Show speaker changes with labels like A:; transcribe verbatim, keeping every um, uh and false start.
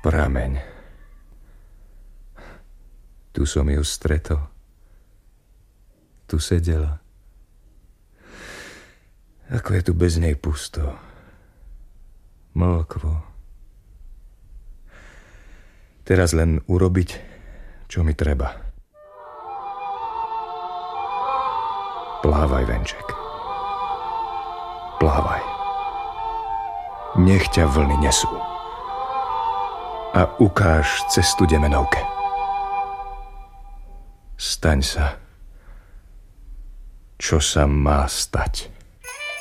A: Prameň. Tu som ju stretol. Tu sedela. Ako je tu bez nej pusto. Mlkvo. Teraz len urobiť, čo mi treba. Plávaj, venček. Plávaj. Nech ťa vlny nesú. A ukáž cestu Demenovke. Staň sa, čo sa má stať.